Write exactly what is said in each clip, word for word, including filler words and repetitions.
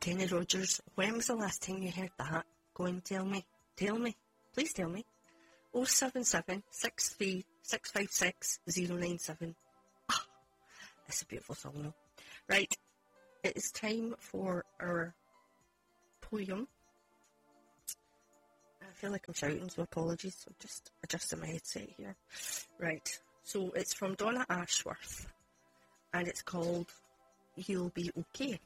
Kenny Rogers, when was the last time you heard that? Go and tell me. Tell me. Please tell me. oh seven seven, six three six five six, oh nine seven. Ah, it's a beautiful song though. Right, it is time for our poem. I feel like I'm shouting, so apologies. I'm just adjusting my headset here. Right, so it's from Donna Ashworth, and it's called You'll Be Okay.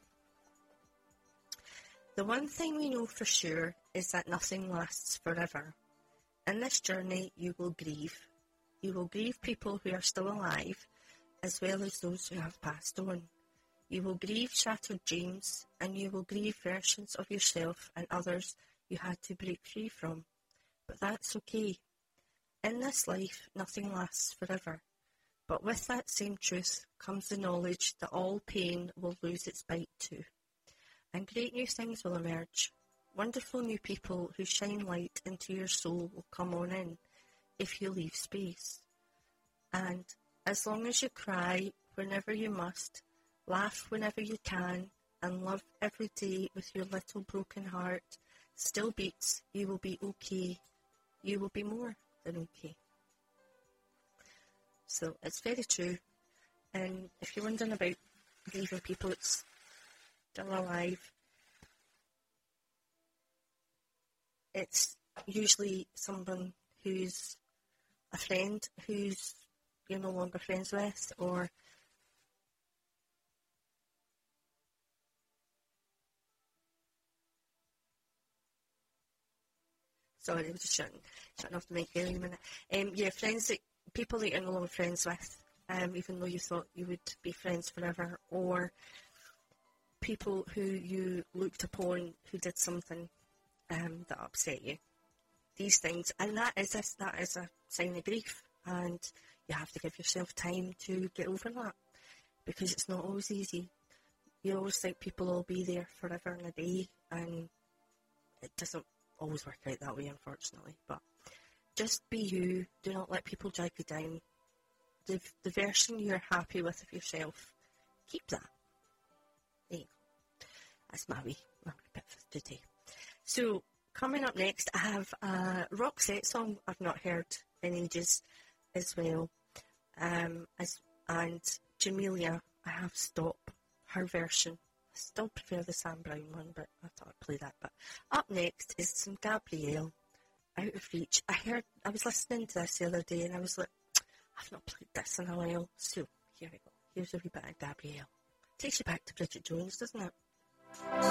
The one thing we know for sure is that nothing lasts forever. In this journey, you will grieve. You will grieve people who are still alive, as well as those who have passed on. You will grieve shattered dreams, and you will grieve versions of yourself and others you had to break free from. But that's okay. In this life, nothing lasts forever. But with that same truth comes the knowledge that all pain will lose its bite too. And great new things will emerge. Wonderful new people who shine light into your soul will come on in if you leave space. And as long as you cry whenever you must, laugh whenever you can, and love every day with your little broken heart still beats, you will be okay. You will be more than okay. So it's very true. And if you're wondering about grieving people that's still alive, it's usually someone who's a friend who's you're no longer friends with, or sorry, I was just shutting, shutting off the mic there in a minute. Um, yeah, friends that people that you're no longer friends with, um, even though you thought you would be friends forever, or people who you looked upon who did something um, that upset you. These things, and that is a, that is a sign of grief, and you have to give yourself time to get over that, because it's not always easy. You always think people will be there forever and a day, and it doesn't always work out that way, unfortunately. But just be you. Do not let people drag you down. The, the version you're happy with of yourself, keep that. There you go. That's my wee, my wee bit for today. So, coming up next, I have a Roxette song I've not heard in ages as well. Um, as, and Jamelia, I have Stop, her version. I still prefer the Sam Brown one, but I thought I'd play that. But up next is some Gabrielle, Out of Reach. I heard, I was listening to this the other day, and I was like, I've not played this in a while. So, here we go. Here's a wee bit of Gabrielle. Takes you back to Bridget Jones, doesn't it?